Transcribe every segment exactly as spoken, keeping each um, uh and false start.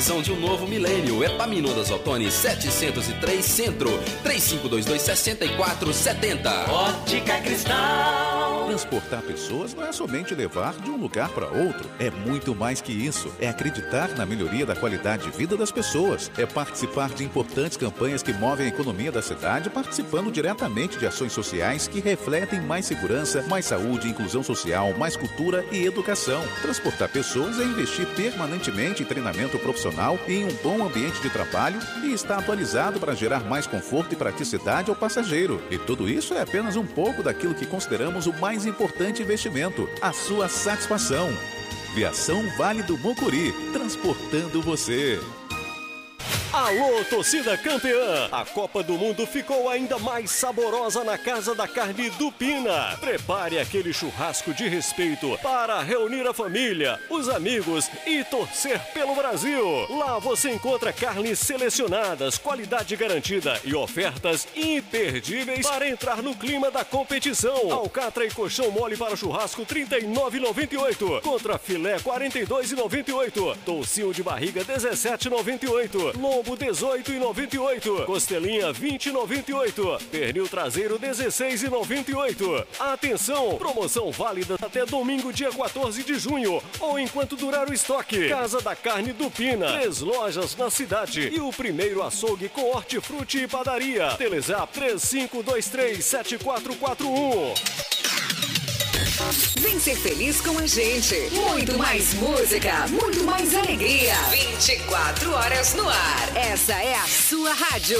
visão de um novo milênio. Epaminondas Ottoni setecentos e três Centro, três cinco dois dois, seis quatro sete zero. Ótica Cristal. Transportar pessoas não é somente levar de um lugar para outro. É muito mais que isso. É acreditar na melhoria da qualidade de vida das pessoas. É participar de importantes campanhas que movem a economia da cidade, participando diretamente de ações sociais que refletem mais segurança, mais saúde, inclusão social, mais cultura e educação. Transportar pessoas é investir permanentemente em treinamento profissional e em um bom ambiente de trabalho e estar atualizado para gerar mais conforto e praticidade ao passageiro. E tudo isso é apenas um pouco daquilo que consideramos o mais importante investimento, a sua satisfação. Viação Vale do Mucuri, transportando você. Alô, torcida campeã! A Copa do Mundo ficou ainda mais saborosa na Casa da Carne do Pina. Prepare aquele churrasco de respeito para reunir a família, os amigos e torcer pelo Brasil. Lá você encontra carnes selecionadas, qualidade garantida e ofertas imperdíveis para entrar no clima da competição. Alcatra e colchão mole para churrasco trinta e nove reais e noventa e oito centavos contra filé quarenta e dois reais e noventa e oito centavos. Toucinho de barriga dezessete reais e noventa e oito centavos. Lombo dezoito reais e noventa e oito centavos. Costelinha vinte reais e noventa e oito centavos. Pernil traseiro dezesseis reais e noventa e oito centavos. Atenção, promoção válida até domingo dia quatorze de junho ou enquanto durar o estoque. Casa da Carne do Pina, três lojas na cidade e o primeiro açougue com hortifruti e padaria. Telezap três cinco dois três, sete quatro quatro um. Vem ser feliz com a gente. Muito mais música, muito mais alegria. vinte e quatro horas no ar. Essa é a sua rádio.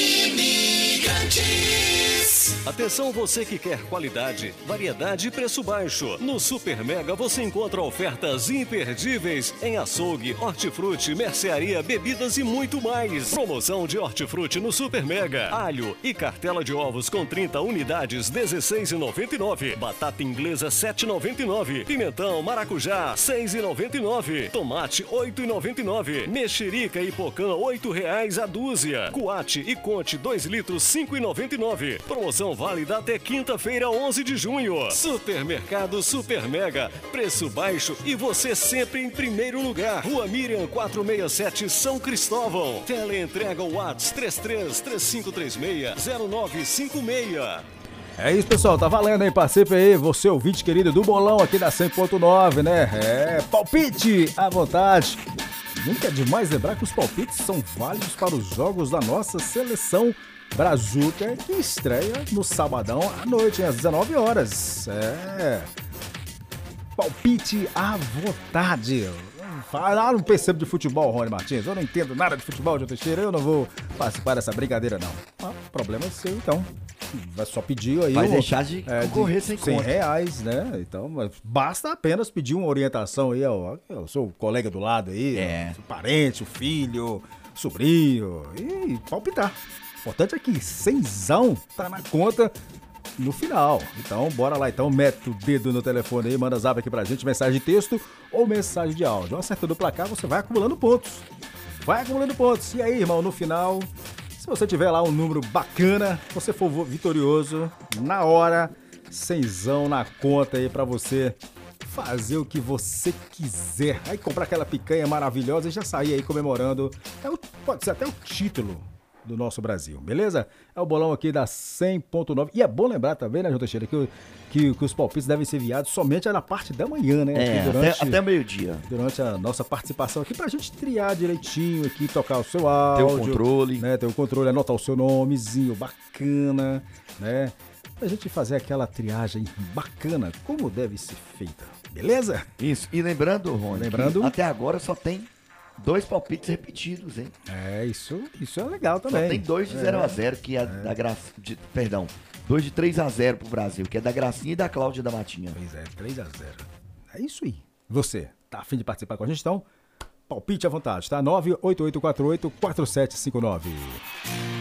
Imigrantes. Atenção você que quer qualidade, variedade e preço baixo. No Super Mega você encontra ofertas imperdíveis em açougue, hortifruti, mercearia, bebidas e muito mais. Promoção de hortifruti no Super Mega. Alho e cartela de ovos com trinta unidades, dezesseis reais e noventa e nove centavos. Batata inglesa sete reais e noventa e nove centavos. Pimentão maracujá seis reais e noventa e nove centavos. Tomate oito reais e noventa e nove centavos. Mexerica e pocã oito reais a dúzia. Coate e Conte dois litros cinco reais e noventa e nove centavos. Promoção válida até quinta-feira, onze de junho. Supermercado Super Mega. Preço baixo e você sempre em primeiro lugar. Rua Miriam quatrocentos e sessenta e sete, São Cristóvão. Teleentrega WhatsApp três três três cinco três seis zero nove cinco seis. É isso, pessoal, tá valendo, hein? Participe aí, você ouvinte querido do bolão aqui da cem ponto nove, né? É, palpite à vontade. Nunca é demais lembrar que os palpites são válidos para os jogos da nossa seleção Brazuca, que estreia no sabadão à noite, às dezenove horas. É. Palpite à vontade. Ah, não percebo de futebol, Rony Martins. Eu não entendo nada de futebol, João Teixeira. Eu não vou participar dessa brincadeira, não. Ah, o problema é seu, então. Vai só pedir aí. Vai um, deixar de é, concorrer de sem cem conta. reais, né? Então, basta apenas pedir uma orientação aí ao, ao seu colega do lado aí, É. seu parente, o filho, o sobrinho, e palpitar. O importante é que cenzão tá na conta no final. Então, bora lá então, mete o dedo no telefone aí, manda zap aqui pra gente, mensagem de texto ou mensagem de áudio. Acertando o placar, você vai acumulando pontos. Vai acumulando pontos. E aí, irmão, no final, se você tiver lá um número bacana, você for vitorioso, na hora, cenzão na conta aí pra você fazer o que você quiser. Aí comprar aquela picanha maravilhosa e já sair aí comemorando. É o, pode ser até o título do nosso Brasil, beleza? É o bolão aqui da cem ponto nove. E é bom lembrar também, né, João Teixeira, que, que, que os palpites devem ser enviados somente na parte da manhã, né? É, durante, até, até meio-dia. Durante a nossa participação aqui, pra gente triar direitinho aqui, tocar o seu áudio. Ter o controle. Né, ter o controle, anotar o seu nomezinho bacana, né? Pra gente fazer aquela triagem bacana, como deve ser feita, beleza? Isso, e lembrando, Rony, Lembrando- que até agora só tem dois palpites repetidos, hein? É, isso, isso é legal também. Só tem dois de zero a zero, que é, da Graça. De, perdão, dois de três a zero pro Brasil, que é da Gracinha e da Cláudia da Matinha. Pois é, três a zero. É isso aí. Você, tá a fim de participar com a gente, então? Palpite à vontade, tá? nove oito oito quatro oito quatro sete cinco nove.